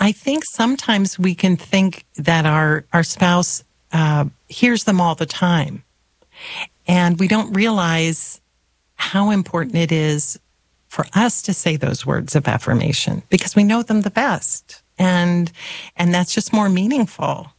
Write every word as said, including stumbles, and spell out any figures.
I think sometimes we can think that our, our spouse uh, hears them all the time. And we don't realize how important it is for us to say those words of affirmation because we know them the best. And, and that's just more meaningful.